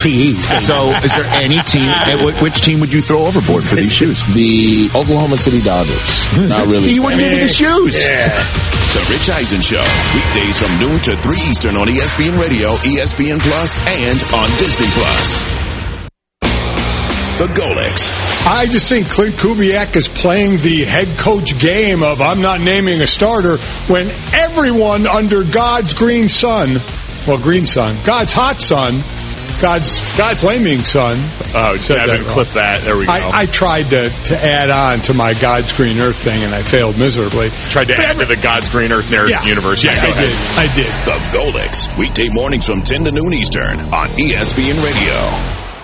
PEs. So, is there any team? Which team would you throw overboard for these shoes? The Oklahoma City Dodgers. Not really. See, you wouldn't give me the shoes. Yeah. The Rich Eisen Show. Weekdays from noon to 3 Eastern on ESPN Radio, ESPN Plus, and on Disney Plus. The Golics. I just think Clint Kubiak is playing the head coach game of I'm not naming a starter when everyone under God's green sun, green sun, God's hot sun, God's flaming sun. Oh, Devin, clip that. There we go. I tried to add on to my God's green earth thing, and I failed miserably. Tried to add to the God's green earth universe. Yeah, I did. The Golics. Weekday mornings from 10 to noon Eastern on ESPN Radio.